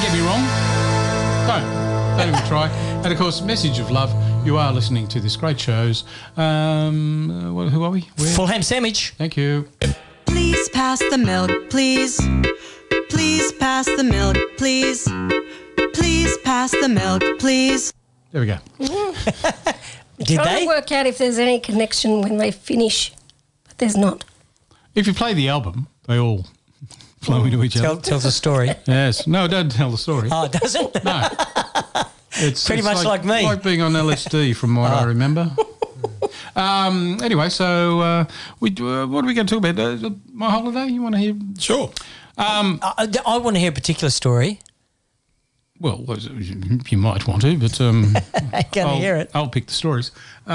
get me wrong. Don't even try. And, of course, message of love. You are listening to this great shows. Who are we? Where? Full ham sandwich. Thank you. Please pass the milk, please. Please pass the milk, please. Please pass the milk, please. There we go. Did Trying they? to work out if there's any connection when they finish, but there's not. If you play the album, they all flow into each other. Tells a story. Yes. No, don't tell the story. Oh, it doesn't? No. It's Pretty much like me. Like being on LSD from what I remember. Anyway, so what are we going to talk about? My holiday? You want to hear? Sure. I want to hear a particular story. Well, you might want to, but Can hear it. I'll pick the stories.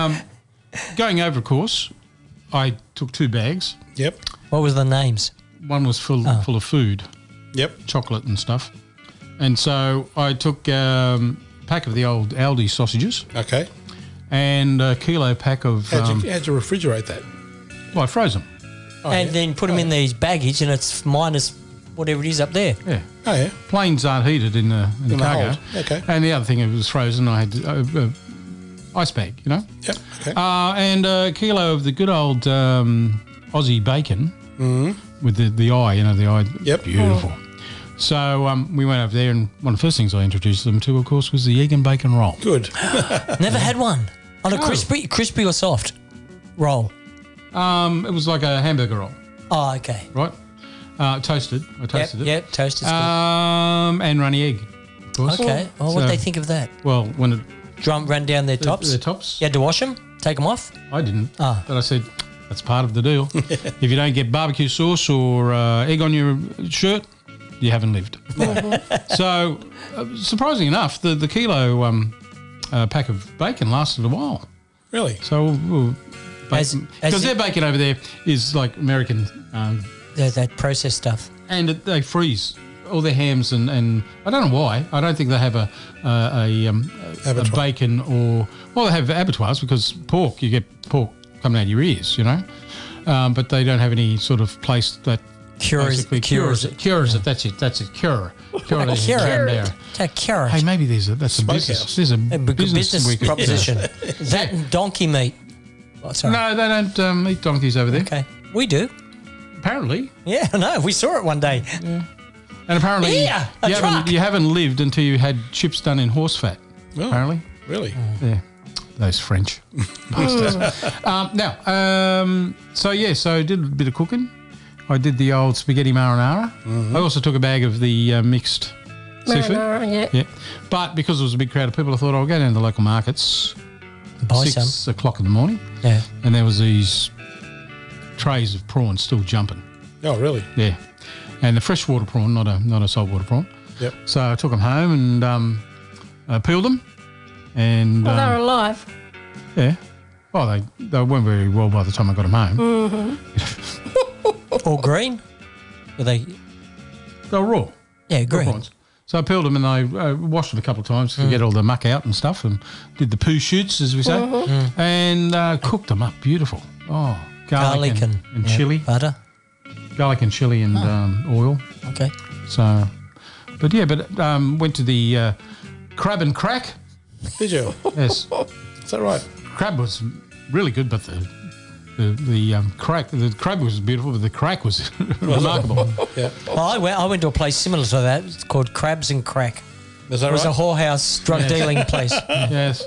Going over, of course, I took 2 bags. Yep. What was the names? One was full of food, Yep. chocolate and stuff. And so I took a pack of the old Aldi sausages Okay. and a kilo pack of... How'd you refrigerate that? well, I froze them. Oh, And yeah. then put them in these baggage and it's minus whatever it is up there. Yeah. Oh, yeah. Planes aren't heated in the In the cargo. hold. Okay. And the other thing, it was frozen. I had ice bag, you know. Yep. Okay. And a kilo of the good old Aussie bacon with the eye, you know, the eye. Yep. Beautiful. So we went over there, and one of the first things I introduced them to, of course, was the egg and bacon roll. Good. Never had one. On a No. crispy or soft roll. It was like a hamburger roll, Oh, okay. right? Toasted. I toasted it. Yep, toast is good. And runny egg, of course. Okay. Well, what So- do they think of that? Well, when it Run down their tops? their tops, You had to wash them? Take them off? I didn't. Ah. But I said, that's part of the deal. If you don't get barbecue sauce or egg on your shirt, you haven't lived. So, surprisingly enough, the kilo pack of bacon lasted a while. Really? So, As because it- their bacon over there is like American, That processed stuff. and they freeze all their hams, and I don't know why. I don't think they have a Abattoir. bacon well, they have abattoirs because pork, you get pork coming out of your ears, you know. But they don't have any sort of place that basically cures it. That's it. Cure it. Cure it. Take care of Hey, it. maybe that's a business. There's a business we could proposition. That and donkey meat. Oh, sorry. No, they don't eat donkeys over there. Okay. We do. Apparently. Yeah, I know. We saw it one day. And apparently Yeah, a truck. you haven't lived until you had chips done in horse fat. Oh. Apparently. Really? Yeah. Those French bastards. So I did a bit of cooking. I did the old spaghetti marinara. I also took a bag of the mixed seafood. Marinara, yeah. Yeah. But because it was a big crowd of people, I thought I'll go down to the local markets Buy 6 some. o'clock in the morning. Yeah. And there was these trays of prawns still jumping. Oh, really? Yeah. And the freshwater prawn, not a saltwater prawn. Yep. So I took them home and peeled them. And Well, they're alive. yeah. Oh, they weren't very well by the time I got them home. Or green? Were they? They were raw. Yeah, raw green. prawns. So I peeled them and I washed them a couple of times to get all the muck out and stuff, and did the poo shoots, as we say, and cooked them up beautiful. Oh, garlic and yeah, chili. butter. Garlic and chili and oil. Okay. So, but went to the Crab and Crack. Did you? Yes. Is that right? Crab was really good, but the crab was beautiful, but the crack was remarkable. Yeah. Well, I went to a place similar to that. It's called Crabs and Crack. Is that It was right? a whorehouse drug dealing place. Yes.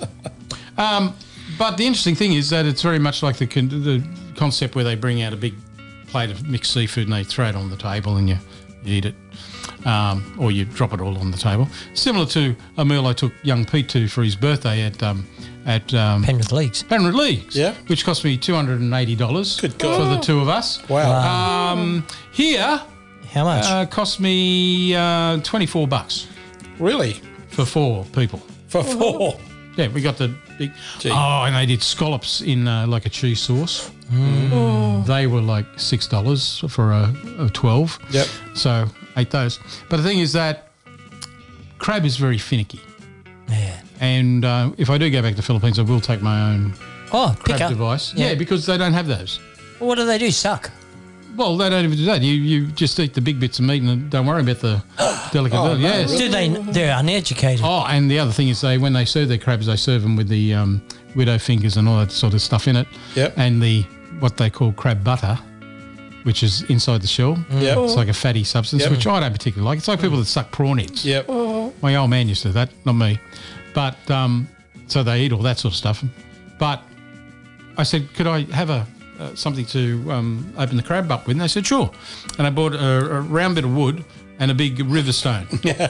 But the interesting thing is that it's very much like the concept where they bring out a big plate of mixed seafood and they throw it on the table and you eat it. Or you drop it all on the table. Similar to a meal I took young Pete to for his birthday at Penrith Leagues. Penrith Leagues, Yeah. which cost me $280 Good God. for the two of us. Wow. Here, How much? cost me $24 Really? for 4 people. For 4? Yeah, we got the big. Gee. Oh, and they did scallops in like a cheese sauce. They were like $6 for a 12. Yep. So ate those. But the thing is that crab is very finicky. Yeah. And if I do go back to the Philippines, I will take my own Oh, crab picker. device. Yeah. Yeah, because they don't have those. Well, what do they do? Suck. Well, they don't even do that. You just eat the big bits of meat and don't worry about the delicate. Yes. Do they're uneducated. Oh, and the other thing is when they serve their crabs, they serve them with the widow fingers and all that sort of stuff in it. Yep. And the what they call crab butter, which is inside the shell. Yep. It's like a fatty substance, Yep. which I don't particularly like. It's like people that suck prawn eggs. Yep. My old man used to do that, not me. But so they eat all that sort of stuff. But I said, could I have something to open the crab up with? And they said, sure. And I bought a round bit of wood and a big river stone.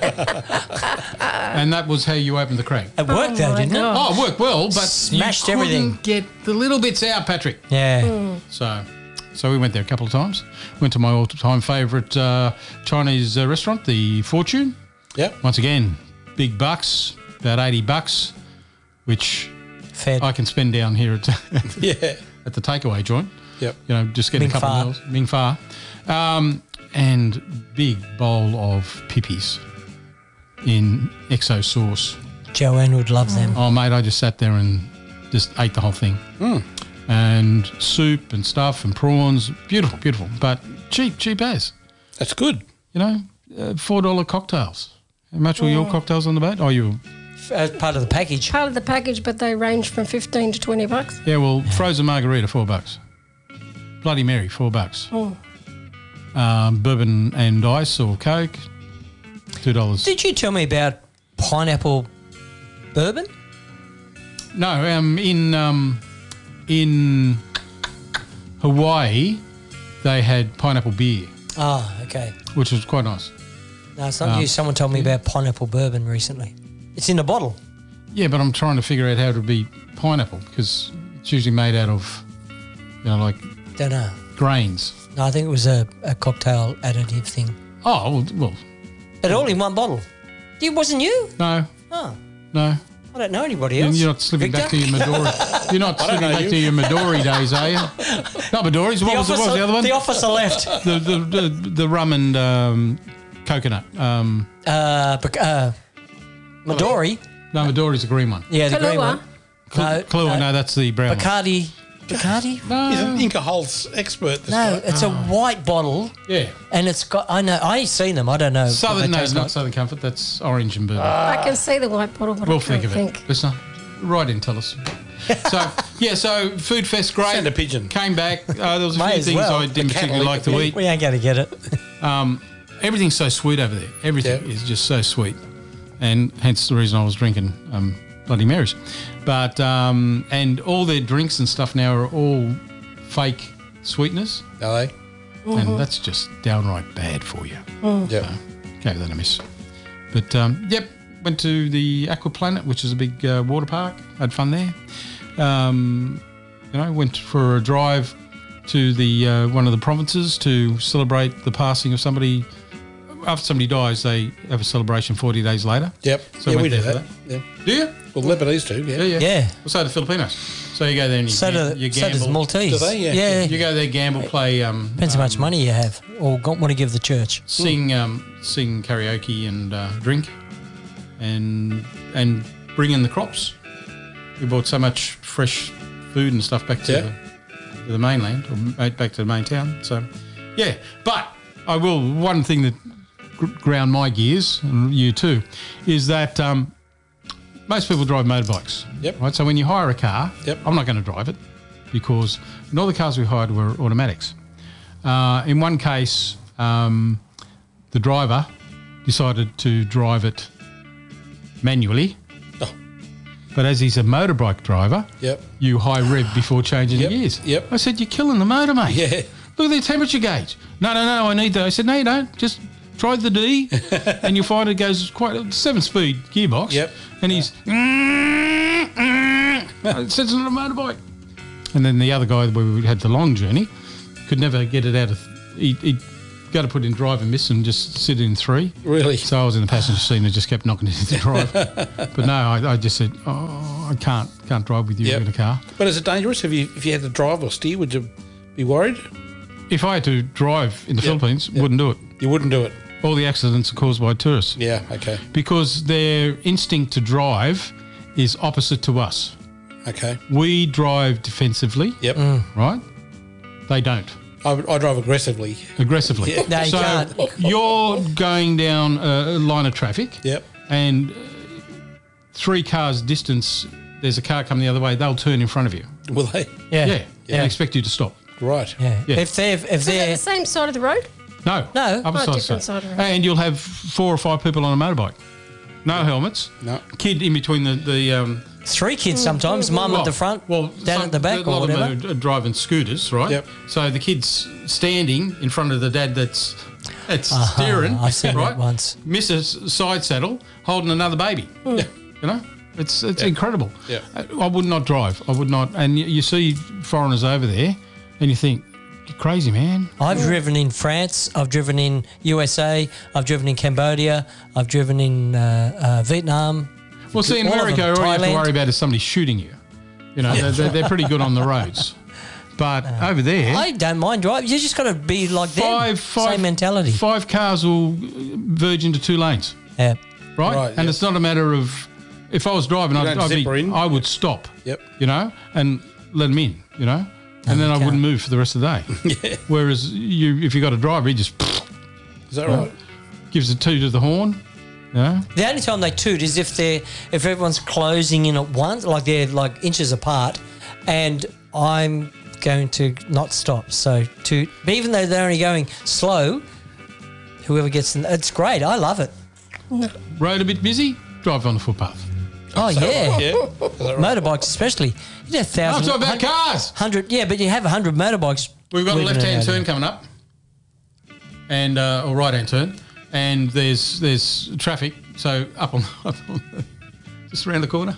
And that was how you opened the crab. It worked though, didn't it? Oh, it worked well, but Smashed you couldn't everything. get the little bits out, Patrick. Yeah. So we went there a couple of times. Went to my all-time favourite Chinese restaurant, the Fortune. Yep. Once again, big bucks, about $80, which Fed. I can spend down here at Yeah. at the takeaway joint. Yep. You know, just get a Ming couple Fa. of meals. Ming Fa. And big bowl of pippies in XO sauce. Joanne would love them. Oh, mate, I just sat there and just ate the whole thing. And soup and stuff and prawns. Beautiful, beautiful. But cheap as. That's good. You know, $4 cocktails. How much were your cocktails on the boat? Oh, you... As part of the package. Part of the package, but they range from $15 to $20. Yeah, well, frozen margarita, $4. Bloody Mary, $4. Bourbon and ice or Coke, $2. Did you tell me about pineapple bourbon? No, in Hawaii, they had pineapple beer, Oh, okay. which was quite nice. No, it's not you. Someone told me about pineapple bourbon recently. It's in a bottle. Yeah, but I'm trying to figure out how it would be pineapple because it's usually made out of, you know, like Don't know. grains. No, I think it was a cocktail additive thing. Oh, well, But all in one bottle. It wasn't you? no, Oh, no. I don't know anybody else. You're not slipping back to your Midori. You're not slipping know back you. to your Midori days, are you? Not Midori's. What was the other one? The officer left. The rum and coconut. Midori. No, Midori's the green one. Yeah, the green Kahlua. one. No, Kahlua, no, that's the brown one. Bacardi. Bacardi? Isn't Inca Holt's expert this No, guy? it's a white bottle, Yeah. and it's got. I know. I seen them. I don't know. what Southern, they no, taste not like. Southern Comfort. That's orange and bourbon. I can see the white bottle, but we'll I can't think of it. Listen, write in, tell us. So, yeah, so Food Fest, great. Send a pigeon. Came back. There was a May few as things well. I didn't The cat particularly will like eat to the eat. We ain't going to get it. Everything's so sweet over there. Everything Yeah. is just so sweet. And hence the reason I was drinking Bloody Marys. But, and all their drinks and stuff now are all fake sweeteners. Are they? And that's just downright bad for you. Yep. Gave that a miss. But, yep, went to the Aquaplanet, which is a big water park. Had fun there. Went for a drive to the one of the provinces to celebrate the passing of somebody. After somebody dies, they have a celebration 40 days later. Yep. So yeah, I we went do there that. for Yeah. Do you? Well, Lebanese do. Yeah. Yeah. Yeah. Well, so do Filipinos. So you go there and you, So you does gamble. Maltese. Do they? Yeah. Yeah. You go there, gamble, play, Depends how much money you have or want to give the church. sing karaoke and drink, and bring in the crops. We brought so much fresh food and stuff back to the mainland, or back to the main town. So, yeah. But I will. One thing that ground my gears, and you too, is that most people drive motorbikes. Yep. Right. So when you hire a car, Yep. I'm not going to drive it because all the cars we hired were automatics. In one case, the driver decided to drive it manually. Oh. But as he's a motorbike driver, Yep. you high rev before changing Yep, the gears. yep. I said, you're killing the motor, mate. Yeah. Look at the temperature gauge. No, I need that. I said, no, you don't. Just try the D and you'll find it goes quite a 7-speed gearbox. Yep. And he's, it says it's not a motorbike. And then the other guy where we had the long journey could never get it out of, he'd go to put in drive and miss and just sit in 3. Really? So I was in the passenger seat and it just kept knocking into the drive. But no, I just said, I can't drive with you Yep. in a car. But is it dangerous if you had to drive or steer? Would you be worried? If I had to drive in the Philippines, wouldn't do it. You wouldn't do it. All the accidents are caused by tourists Yeah. Okay. because their instinct to drive is opposite to us. Okay. We drive defensively, Yep. right? They don't. I drive aggressively. Aggressively. Yeah. No, you so can't. you're going down a line of traffic. Yep. And 3 cars distance, there's a car coming the other way. They'll turn in front of you. Will they? Yeah. Yeah. And expect you to stop. Right. Yeah. Yeah. If they're Is it the same side of the road? No. No. Other Oh, side, different side of the road. And you'll have 4 or 5 people on a motorbike. No helmets. No. Kid in between the 3 kids sometimes, mum at the front, dad at the back, a lot or of whatever. them are driving scooters, right? Yep. So the kid's standing in front of the dad that's steering, I've seen that right? once. Miss a side saddle, holding another baby. Yeah. You know, it's incredible. Yeah. I would not drive. I would not. And you see foreigners over there, and you think, you're crazy, man. I've driven in France, I've driven in USA, I've driven in Cambodia, I've driven in Vietnam. Well, see, in All of America, them. all you have to Thailand. worry about is somebody shooting you. You know, they're pretty good on the roads. But over there, I don't mind driving. You just got to be like them. Same mentality. 5 cars will verge into 2 lanes, Yeah. right? Right, And yep. it's not a matter of, if I was driving, You don't zipper in. I would stop, Yep. you know, and let them in, you know, and then I you wouldn't can't. move for the rest of the day. Yeah. Whereas if you got a driver, he just Is that right? gives a toot of the horn, you know. The only time they toot is if everyone's closing in at once, like they're like inches apart, and I'm going to not stop. So toot. But even though they're only going slow, whoever gets in, it's great. I love it. Road a bit busy, drive on the footpath. Oh yeah. Yeah. Is that right? Motorbikes especially. You have I'm 1,000. talking about cars. 100. Yeah, but you have 100 motorbikes. We've got a weaving left-hand around. turn coming up, and or right-hand turn, and there's traffic. So up on just around the corner.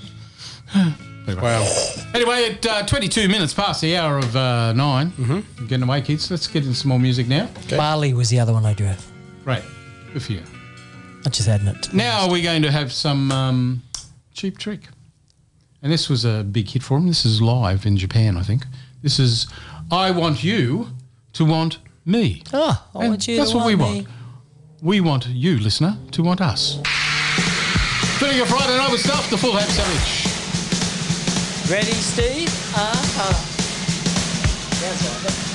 Wow. Anyway, at 22 minutes past the hour of 9, We're getting away, kids. Let's get into some more music now. Okay. Bali was the other one I drove. Right, good for you. I just adding it. Now we're going to have some Cheap Trick, and this was a big hit for him. This is live in Japan, I think. This is "I Want You to Want Me." Oh, I And want you that's to what we want want. me. We want you, listener, to want us. Doing a Friday night with stuff, the Full Ham Sandwich. Ready, Steve? Sounds like it.